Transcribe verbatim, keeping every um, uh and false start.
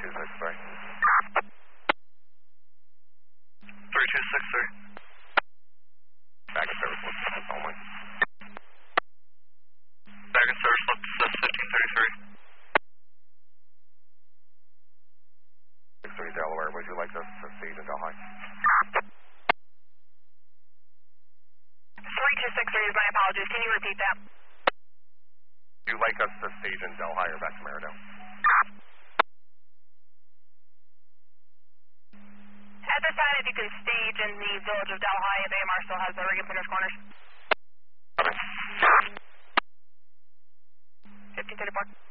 two six three. three two six three. Back in service, left only. Back in service, left says fifteen thirty-three. six three Delaware, would you like us to stage in Delhi? three two six three is my apologies. Can you repeat that? Would you like us to stage in Delhi or back to Meridale? At this time, if you can stage in the village of Delhi, if A M R still has the rig and finish corners. Okay. fifteen thirty-four.